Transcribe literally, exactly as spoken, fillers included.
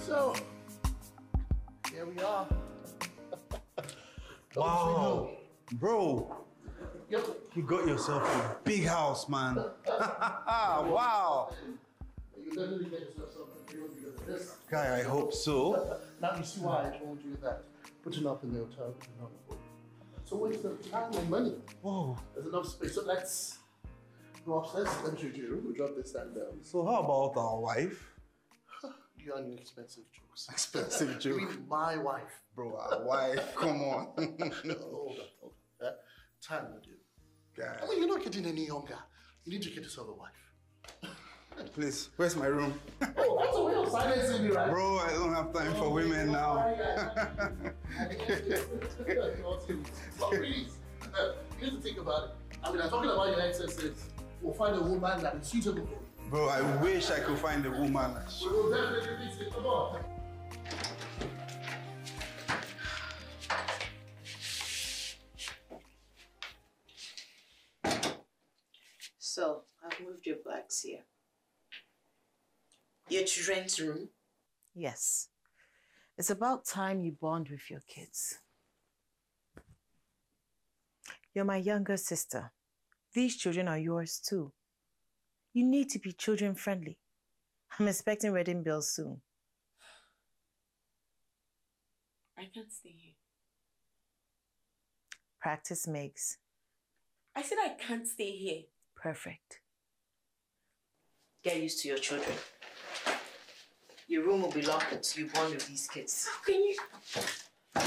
So, here we are. Wow, bro, Yep. you got yourself a big house, man. Wow. You definitely get yourself something bigger because of this. Guy, I hope so. Now you see why I told you that putting up in the hotel is not important. So waste of time and money. Whoa. There's enough space. So let's go upstairs. Let me show you your room. We'll drop this stand down. So how about our wife? You're an expensive jokes. Expensive joke. You mean my wife? Bro, our wife, come on. Hold on, hold on. Uh, time will do. I Guy, mean, you're not getting any younger. You need to get yourself a wife. please, where's my room? Oh, that's a way of silencing me, right? Bro, I don't have time for women now. So please, uh, you need to think about it. I mean, I'm talking about your excesses. We'll find a woman that is suitable for you. Bro, I wish I could find a woman. We will definitely fix it. Come on. So, I've moved your bags here. Your children's room? Yes. It's about time you bond with your kids. You're my younger sister. These children are yours too. You need to be children friendly. I'm expecting wedding bills soon. I can't stay here. Practice makes I said I can't stay here. perfect. Get used to your children. Your room will be locked until you bond with these kids. How can you?